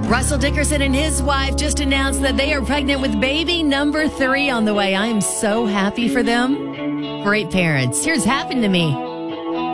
Russell Dickerson and his wife just announced that they are pregnant with baby number 3 on the way. I am so happy for them. Great parents. Here's Happened to Me.